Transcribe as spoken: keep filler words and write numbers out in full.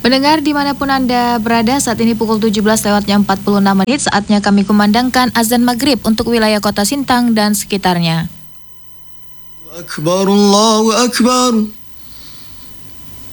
Pendengar dimanapun Anda berada, saat ini pukul tujuh belas lewatnya empat puluh enam menit, saatnya kami kumandangkan azan maghrib untuk wilayah kota Sintang dan sekitarnya. Akbar, Allahu Akbar.